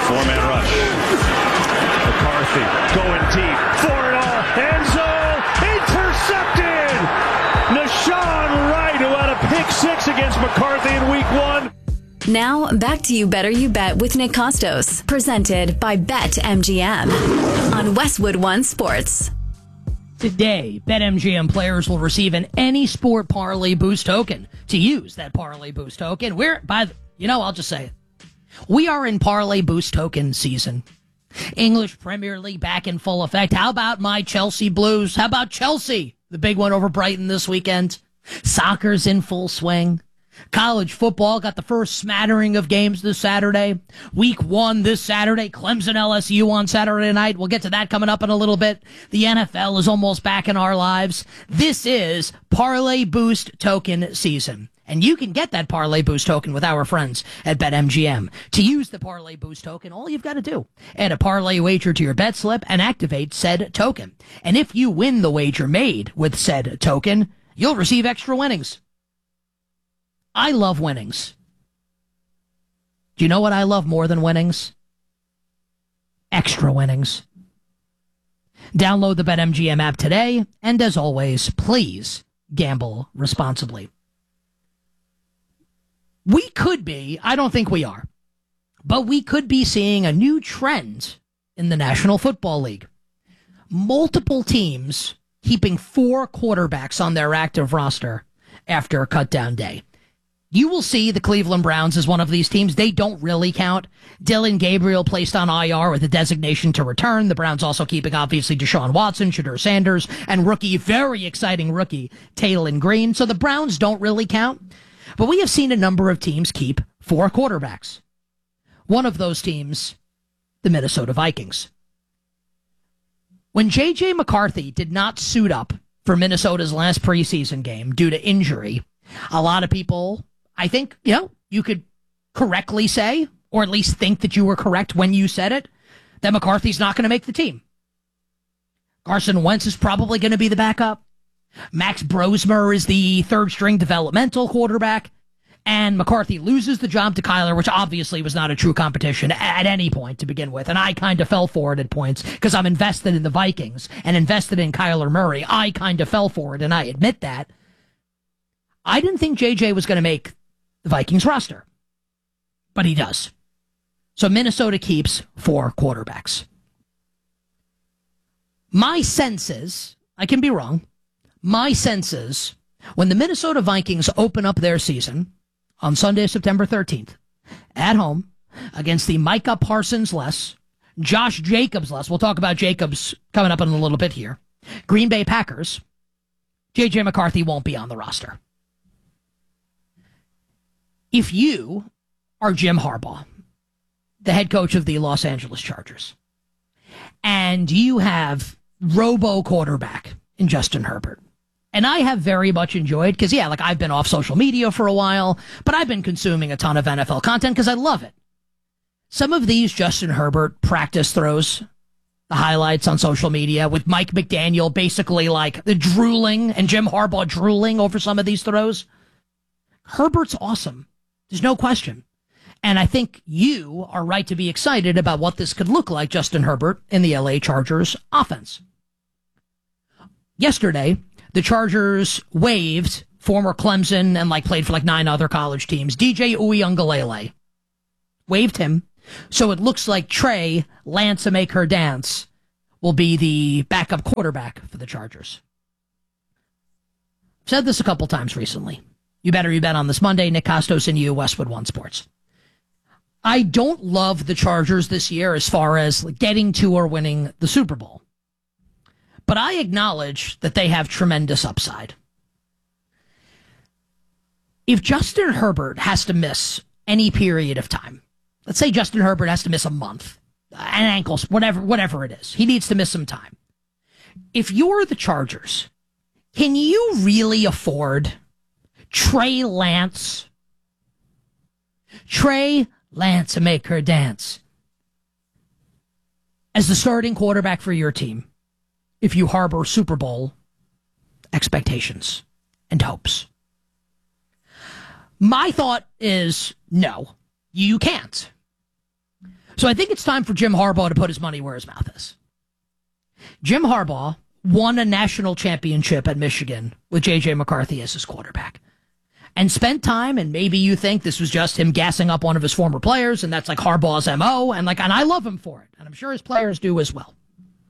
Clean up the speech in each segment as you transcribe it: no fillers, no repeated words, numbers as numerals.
Four-man rush. McCarthy going deep. For it all. End zone. Intercepted. Nashawn Wright, who had a pick six against McCarthy in week 1. Now, back to You Better You Bet with Nick Costos, presented by BetMGM on Westwood One Sports. Today, BetMGM players will receive an Any Sport Parlay Boost token. To use that Parlay Boost token, I'll just say it. We are in Parlay Boost token season. English Premier League back in full effect. How about my Chelsea Blues? How about Chelsea? The big one over Brighton this weekend. Soccer's in full swing. College football got the first smattering of games this Saturday. Week 1 this Saturday. Clemson LSU on Saturday night. We'll get to that coming up in a little bit. The NFL is almost back in our lives. This is Parlay Boost token season. And you can get that Parlay Boost token with our friends at BetMGM. To use the Parlay Boost token, all you've got to do, add a parlay wager to your bet slip and activate said token. And if you win the wager made with said token, you'll receive extra winnings. I love winnings. Do you know what I love more than winnings? Extra winnings. Download the BetMGM app today, and as always, please gamble responsibly. We could be, I don't think we are, but we could be seeing a new trend in the National Football League. Multiple teams keeping 4 quarterbacks on their active roster after a cut-down day. You will see the Cleveland Browns as one of these teams. They don't really count. Dylan Gabriel placed on IR with a designation to return. The Browns also keeping, obviously, Deshaun Watson, Shadur Sanders, and very exciting rookie, Taylon Green. So the Browns don't really count. But we have seen a number of teams keep 4 quarterbacks. One of those teams, the Minnesota Vikings. When J.J. McCarthy did not suit up for Minnesota's last preseason game due to injury, a lot of people, I think, you could correctly say, or at least think that you were correct when you said it, that McCarthy's not going to make the team. Carson Wentz is probably going to be the backup. Max Brosmer is the third-string developmental quarterback. And McCarthy loses the job to Kyler, which obviously was not a true competition at any point to begin with. And I kind of fell for it at points because I'm invested in the Vikings and invested in Kyler Murray. I kind of fell for it, and I admit that. I didn't think JJ was going to make the Vikings roster, but he does. So Minnesota keeps 4 quarterbacks. My sense is, I can be wrong, my sense is when the Minnesota Vikings open up their season on Sunday, September 13th, at home against the Micah Parsons-less, Josh Jacobs-less, we'll talk about Jacobs coming up in a little bit here, Green Bay Packers, J.J. McCarthy won't be on the roster. If you are Jim Harbaugh, the head coach of the Los Angeles Chargers, and you have robo quarterback in Justin Herbert, and I have very much enjoyed, because, I've been off social media for a while, but I've been consuming a ton of NFL content because I love it. Some of these Justin Herbert practice throws, the highlights on social media with Mike McDaniel basically like the drooling and Jim Harbaugh drooling over some of these throws. Herbert's awesome. There's no question. And I think you are right to be excited about what this could look like, Justin Herbert, in the LA Chargers offense. Yesterday, the Chargers waived former Clemson and played for 9 other college teams, DJ Uiagalelei. Waived him. So it looks like Trey Lance Make Her Dance will be the backup quarterback for the Chargers. I've said this a couple times recently. You better you bet on this Monday. Nick Costos and you, Westwood One Sports. I don't love the Chargers this year as far as getting to or winning the Super Bowl. But I acknowledge that they have tremendous upside. If Justin Herbert has to miss any period of time, let's say Justin Herbert has to miss a month, an ankle, whatever it is, he needs to miss some time. If you're the Chargers, can you really afford Trey Lance to Make Her Dance as the starting quarterback for your team if you harbor Super Bowl expectations and hopes? My thought is no, you can't. So I think it's time for Jim Harbaugh to put his money where his mouth is. Jim Harbaugh won a national championship at Michigan with J.J. McCarthy as his quarterback and spent time, and maybe you think this was just him gassing up one of his former players, and that's like Harbaugh's MO, and I love him for it, and I'm sure his players do as well.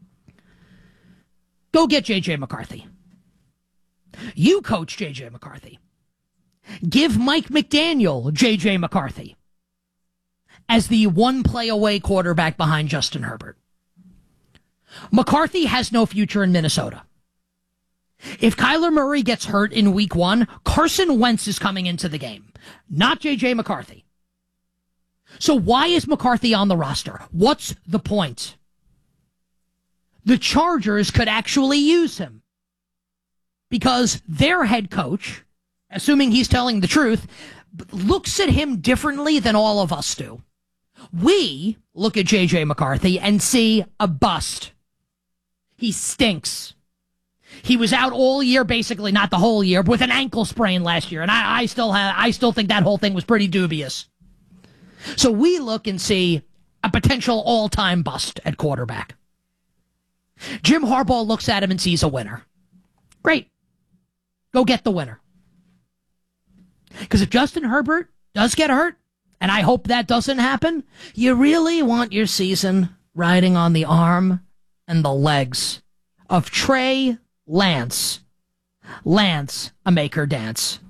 Go get J.J. McCarthy. You coach J.J. McCarthy. Give Mike McDaniel J.J. McCarthy as the one play away quarterback behind Justin Herbert. McCarthy has no future in Minnesota. If Kyler Murray gets hurt in week 1, Carson Wentz is coming into the game, not J.J. McCarthy. So why is McCarthy on the roster? What's the point? The Chargers could actually use him because their head coach, assuming he's telling the truth, looks at him differently than all of us do. We look at J.J. McCarthy and see a bust. He stinks. He was out all year, basically not the whole year, with an ankle sprain last year, and I still think that whole thing was pretty dubious. So we look and see a potential all-time bust at quarterback. Jim Harbaugh looks at him and sees a winner. Great. Go get the winner. Because if Justin Herbert does get hurt, and I hope that doesn't happen, you really want your season riding on the arm and the legs of Trey Lance. Lance, a maker dance.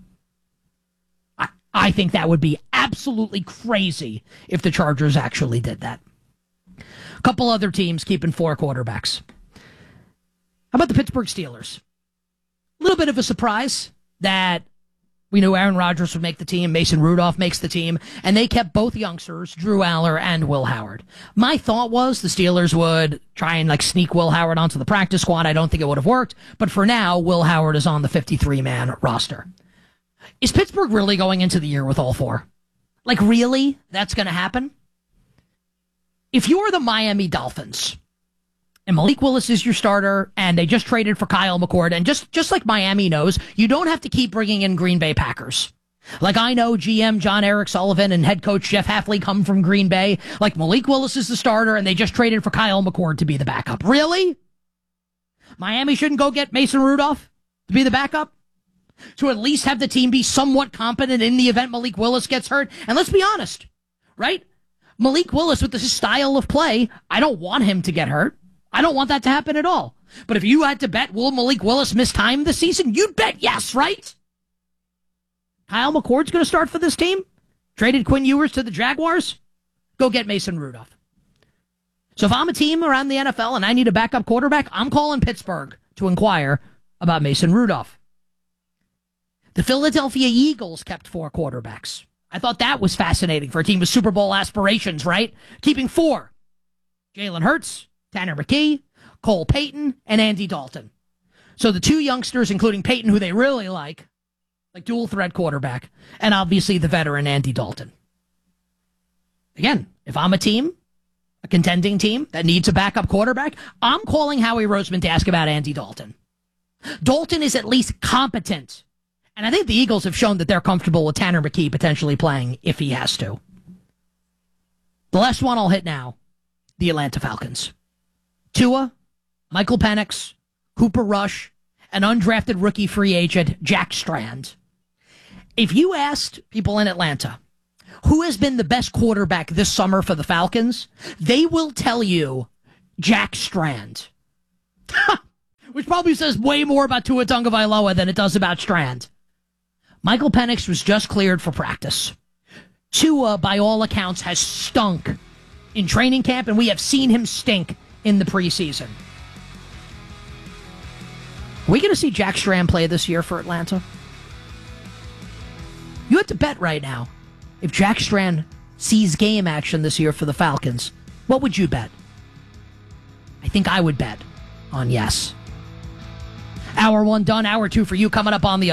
I think that would be absolutely crazy if the Chargers actually did that. A couple other teams keeping 4 quarterbacks. How about the Pittsburgh Steelers? A little bit of a surprise that we knew Aaron Rodgers would make the team. Mason Rudolph makes the team. And they kept both youngsters, Drew Aller and Will Howard. My thought was the Steelers would try and sneak Will Howard onto the practice squad. I don't think it would have worked. But for now, Will Howard is on the 53-man roster. Is Pittsburgh really going into the year with all 4? Really? That's going to happen? If you're the Miami Dolphins, and Malik Willis is your starter, and they just traded for Kyle McCord, and just like Miami knows, you don't have to keep bringing in Green Bay Packers. I know GM John Eric Sullivan and head coach Jeff Hafley come from Green Bay. Malik Willis is the starter, and they just traded for Kyle McCord to be the backup. Really? Miami shouldn't go get Mason Rudolph to be the backup? To at least have the team be somewhat competent in the event Malik Willis gets hurt? And let's be honest, right? Malik Willis, with his style of play, I don't want him to get hurt. I don't want that to happen at all. But if you had to bet, will Malik Willis miss time this season? You'd bet yes, right? Kyle McCord's going to start for this team? Traded Quinn Ewers to the Jaguars? Go get Mason Rudolph. So if I'm a team around the NFL and I need a backup quarterback, I'm calling Pittsburgh to inquire about Mason Rudolph. The Philadelphia Eagles kept 4 quarterbacks. I thought that was fascinating for a team with Super Bowl aspirations, right? Keeping 4. Jalen Hurts, Tanner McKee, Cole Payton, and Andy Dalton. So the 2 youngsters, including Payton, who they really like dual threat quarterback, and obviously the veteran Andy Dalton. Again, if I'm a team, a contending team that needs a backup quarterback, I'm calling Howie Roseman to ask about Andy Dalton. Dalton is at least competent, and I think the Eagles have shown that they're comfortable with Tanner McKee potentially playing if he has to. The last one I'll hit now, the Atlanta Falcons. Tua, Michael Penix, Cooper Rush, and undrafted rookie free agent Jack Strand. If you asked people in Atlanta who has been the best quarterback this summer for the Falcons, they will tell you Jack Strand. Which probably says way more about Tua Tagovailoa than it does about Strand. Michael Penix was just cleared for practice. Tua, by all accounts, has stunk in training camp, and we have seen him stink in the preseason. Are we going to see Jack Strand play this year for Atlanta? You have to bet right now. If Jack Strand sees game action this year for the Falcons, what would you bet? I think I would bet on yes. Hour 1 done, hour 2 for you coming up on the